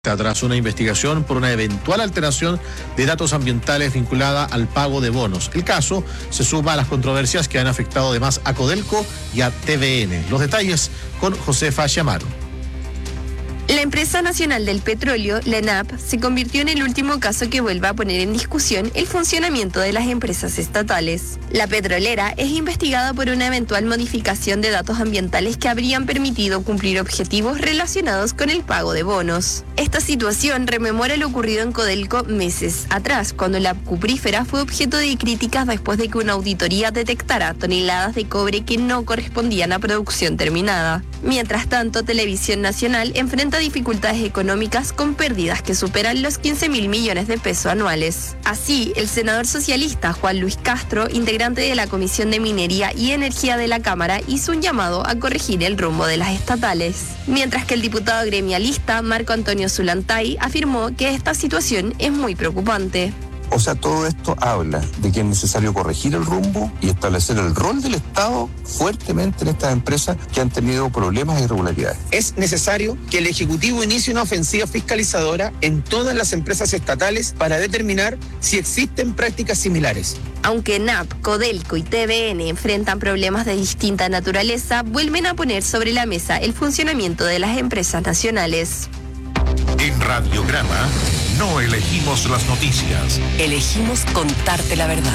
Tras una investigación por una eventual alteración de datos ambientales vinculada al pago de bonos. El caso se suma a las controversias que han afectado además a Codelco y a TVN. Los detalles con Josefa Chamaro. La empresa nacional del petróleo, la ENAP, se convirtió en el último caso que vuelve a poner en discusión el funcionamiento de las empresas estatales. La petrolera es investigada por una eventual modificación de datos ambientales que habrían permitido cumplir objetivos relacionados con el pago de bonos. Esta situación rememora lo ocurrido en Codelco meses atrás, cuando la cuprífera fue objeto de críticas después de que una auditoría detectara toneladas de cobre que no correspondían a producción terminada. Mientras tanto, Televisión Nacional enfrenta dificultades económicas con pérdidas que superan los 15.000 millones de pesos anuales. Así, el senador socialista Juan Luis Castro, integrante de la Comisión de Minería y Energía de la Cámara, hizo un llamado a corregir el rumbo de las estatales. Mientras que el diputado gremialista Marco Antonio Zulantay afirmó que esta situación es muy preocupante. O sea, todo esto habla de que es necesario corregir el rumbo y establecer el rol del Estado fuertemente en estas empresas que han tenido problemas e irregularidades. Es necesario que el Ejecutivo inicie una ofensiva fiscalizadora en todas las empresas estatales para determinar si existen prácticas similares. Aunque ENAP, Codelco y TVN enfrentan problemas de distinta naturaleza, vuelven a poner sobre la mesa el funcionamiento de las empresas nacionales. En Radiograma no elegimos las noticias. Elegimos contarte la verdad.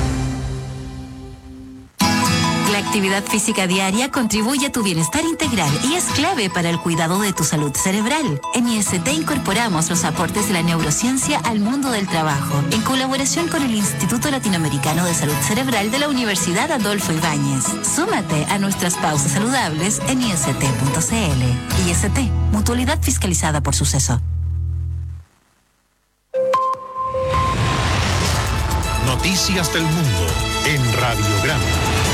La actividad física diaria contribuye a tu bienestar integral y es clave para el cuidado de tu salud cerebral. En IST incorporamos los aportes de la neurociencia al mundo del trabajo, en colaboración con el Instituto Latinoamericano de Salud Cerebral de la Universidad Adolfo Ibáñez. Súmate a nuestras pausas saludables en ist.cl. IST, mutualidad fiscalizada por Suceso. Noticias del mundo en Radiograma.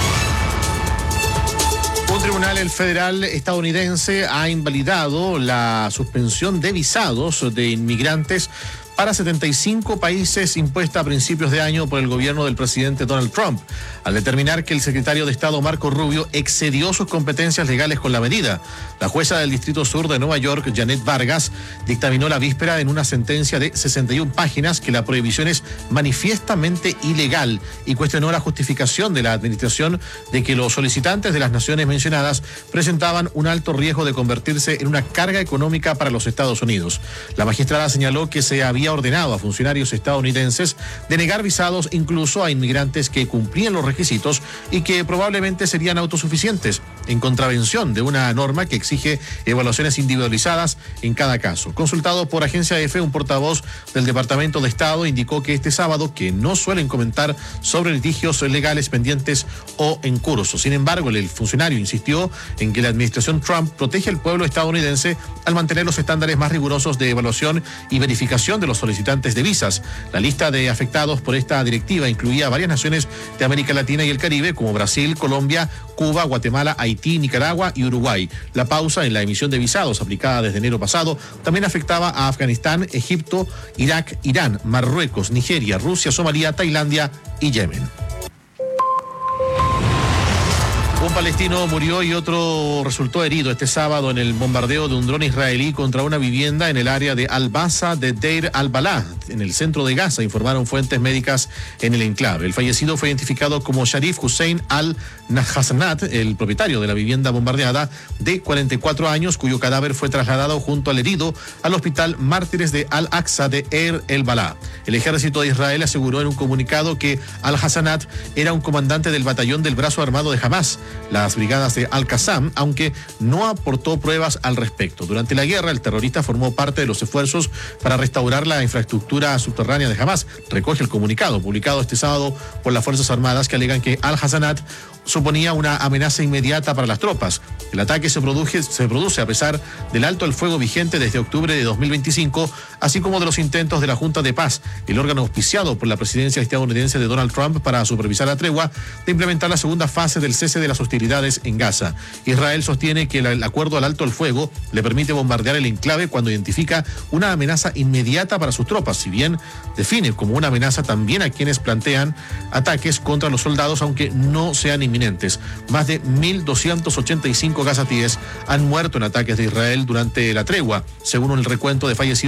Un tribunal federal estadounidense ha invalidado la suspensión de visados de inmigrantes para 75 países impuesta a principios de año por el gobierno del presidente Donald Trump, al determinar que el secretario de Estado Marco Rubio excedió sus competencias legales con la medida. La jueza del Distrito Sur de Nueva York, Janet Vargas, dictaminó la víspera en una sentencia de 61 páginas que la prohibición es manifiestamente ilegal y cuestionó la justificación de la administración de que los solicitantes de las naciones mencionadas presentaban un alto riesgo de convertirse en una carga económica para los Estados Unidos. La magistrada señaló que se había ordenado a funcionarios estadounidenses denegar visados incluso a inmigrantes que cumplían los requisitos y que probablemente serían autosuficientes, en contravención de una norma que exige evaluaciones individualizadas en cada caso. Consultado por Agencia EFE, un portavoz del Departamento de Estado indicó que este sábado que no suelen comentar sobre litigios legales pendientes o en curso. Sin embargo, el funcionario insistió en que la administración Trump protege al pueblo estadounidense al mantener los estándares más rigurosos de evaluación y verificación de los solicitantes de visas. La lista de afectados por esta directiva incluía a varias naciones de América Latina y el Caribe, como Brasil, Colombia, Cuba, Guatemala, Haití, Nicaragua y Uruguay. La pausa en la emisión de visados aplicada desde enero pasado también afectaba a Afganistán, Egipto, Irak, Irán, Marruecos, Nigeria, Rusia, Somalia, Tailandia y Yemen. Un palestino murió y otro resultó herido este sábado en el bombardeo de un dron israelí contra una vivienda en el área de Al-Basa de Deir al-Balá, en el centro de Gaza, informaron fuentes médicas en el enclave. El fallecido fue identificado como Sharif Hussein al-Hassanat, el propietario de la vivienda bombardeada, de 44 años, cuyo cadáver fue trasladado junto al herido al hospital Mártires de Al-Aqsa de Deir el-Balá. El ejército de Israel aseguró en un comunicado que al-Hassanat era un comandante del batallón del brazo armado de Hamas, las brigadas de Al-Qassam, aunque no aportó pruebas al respecto. Durante la guerra, el terrorista formó parte de los esfuerzos para restaurar la infraestructura subterránea de Hamas, recoge el comunicado publicado este sábado por las Fuerzas Armadas, que alegan que Al-Hassanat suponía una amenaza inmediata para las tropas. El ataque se produce a pesar del alto el fuego vigente desde octubre de 2025, así como de los intentos de la Junta de Paz, el órgano auspiciado por la presidencia estadounidense de Donald Trump para supervisar la tregua, de implementar la segunda fase del cese de las las hostilidades en Gaza. Israel sostiene que el acuerdo al alto el fuego le permite bombardear el enclave cuando identifica una amenaza inmediata para sus tropas, si bien define como una amenaza también a quienes plantean ataques contra los soldados, aunque no sean inminentes. Más de 1.285 gazatíes han muerto en ataques de Israel durante la tregua, según el recuento de fallecidos